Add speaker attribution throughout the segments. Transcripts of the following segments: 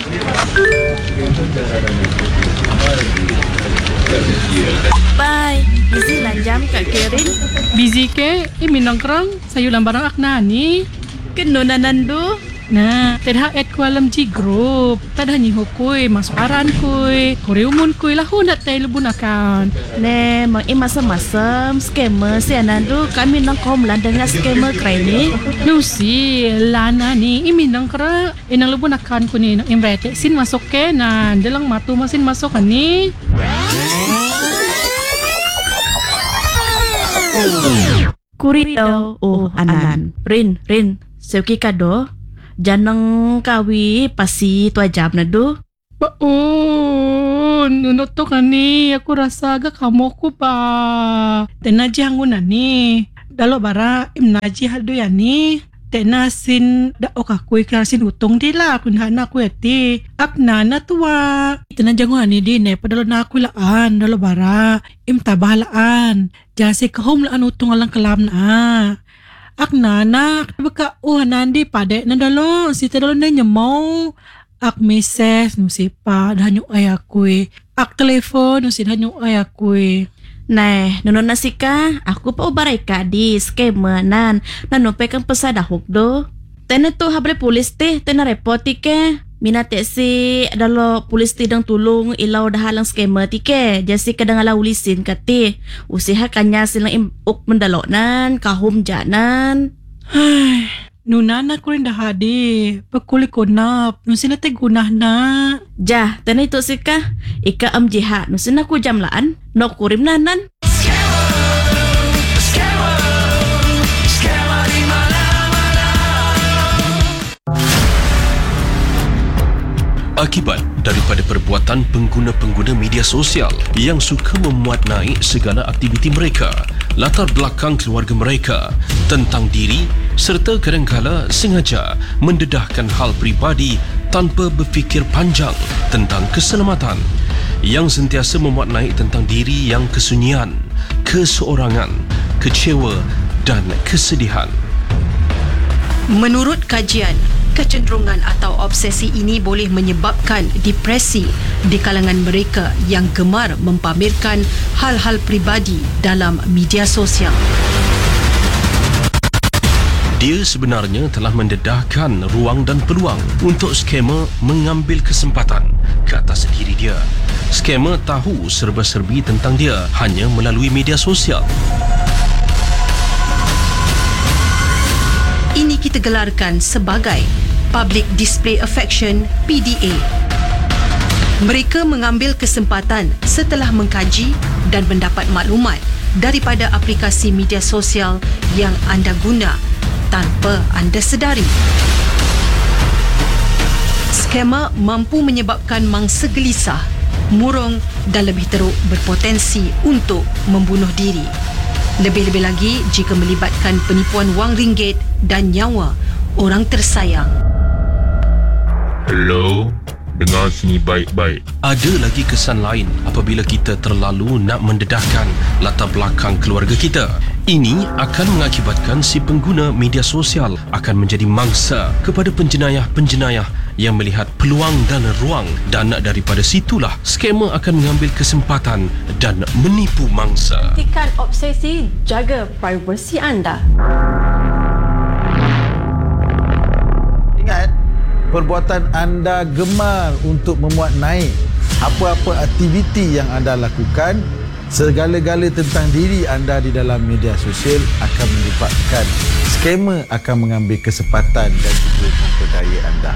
Speaker 1: Bye. Busy lanjam Kak Kerin.
Speaker 2: Busy ke? Minang kerang sayuran barang akna ni.
Speaker 1: Kenuna nandu.
Speaker 2: Nah, tadha at ko alam G group. Tadha ni hukui masukaran kui. Koreumon kui lahu nak tayo lubunakan.
Speaker 1: Ne, mang masam-masam scammer si nandu kami nang komlan dengan scammer kray ni.
Speaker 2: Lucy, lana ni minang kera. Inang lubunakan ko ni imrete sin masuk ke nan. Dalang matu masin masuk ni.
Speaker 1: Kurito. Oh, anan. Rin. Seuki kado. Janang kawi pasi tu ajab na do.
Speaker 2: Nunot to kani. Aku rasa agak kamu ko pa. Tenaji hangun na ni. Dalo bara imnaji haldo ya ni. Tenasin da okakuy karasin utong dila. Kunhana ko eti. Akna na tuwa. Tenaji hangun ni din eh. Padalo na ako laan. Dalo bara. Imtabalaan. Jasi kahom laan utong alang kalam na. Ak nanak, baka nandi pade nandalo, si tadalo na nyamaw. Ak meses, nusi pa, dahanyo ayakui. Ak telepon, nusi dahanyo ayakui.
Speaker 1: Nah, nono nasika, aku pa ubaray ka di scammer nan. Nanupay kang pasadahok do. Tena to habre polis te, tena repoti ke. Minate si dalo polis ti dang tulong ilaw dahalang scammer ti ke. Jasi kadang ala ulisin kati. Usiha kanya silang imuk mendalonan, kahum janan.
Speaker 2: Ay, nunana ko rin dahadi. Pagkuli ko na, nusin na gunah na.
Speaker 1: Jah, tena ito sika. Ika jiha, nusin na ko jamlaan. No kurim nanan.
Speaker 3: Akibat daripada perbuatan pengguna-pengguna media sosial yang suka memuat naik segala aktiviti mereka, latar belakang keluarga mereka, tentang diri serta kadangkala sengaja mendedahkan hal peribadi tanpa berfikir panjang tentang keselamatan, yang sentiasa memuat naik tentang diri yang kesunyian, keseorangan, kecewa dan kesedihan.
Speaker 4: Menurut kajian, kecenderungan atau obsesi ini boleh menyebabkan depresi di kalangan mereka yang gemar mempamerkan hal-hal peribadi dalam media sosial.
Speaker 3: Dia sebenarnya telah mendedahkan ruang dan peluang untuk scammer mengambil kesempatan ke atas diri dia. Scammer tahu serba-serbi tentang dia hanya melalui media sosial.
Speaker 4: Ini kita gelarkan sebagai Public Display Affection (PDA). Mereka mengambil kesempatan setelah mengkaji dan mendapat maklumat daripada aplikasi media sosial yang anda guna tanpa anda sedari. Scammer mampu menyebabkan mangsa gelisah, murung dan lebih teruk berpotensi untuk membunuh diri. Lebih-lebih lagi jika melibatkan penipuan wang ringgit dan nyawa orang tersayang.
Speaker 5: Hello, dengar sini baik-baik.
Speaker 3: Ada lagi kesan lain apabila kita terlalu nak mendedahkan latar belakang keluarga kita. Ini akan mengakibatkan si pengguna media sosial akan menjadi mangsa kepada penjenayah-penjenayah yang melihat peluang dan ruang, dan daripada situlah scammer akan mengambil kesempatan dan menipu mangsa.
Speaker 6: Hentikan obsesi, jaga privasi anda.
Speaker 7: Ingat, perbuatan anda gemar untuk memuat naik apa-apa aktiviti yang anda lakukan, segala-gala tentang diri anda di dalam media sosial akan menyebabkan scammer akan mengambil kesempatan dan juga memperdaya anda.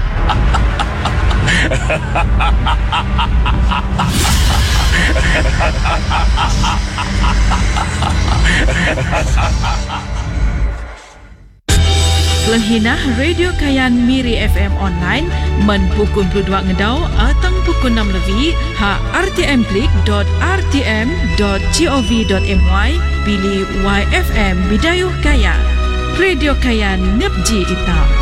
Speaker 8: Tuan Hina Radio Kayan Miri FM online men pukul 22 ngedau atau pukul 6 lebih ha rtm.rtm.gov.my pilih YFM Bidayuh Kayan. Radio Kayan Nepji Ita.